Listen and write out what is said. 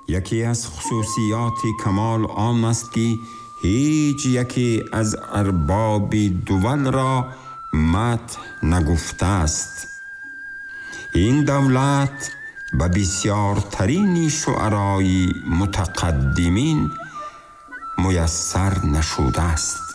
یکی از خصوصیات کمال آن است که هیچ یکی از ارباب دول را مدح نگفته است. این دولت به بسیارترین شعرای متقدمین میسر نشده است.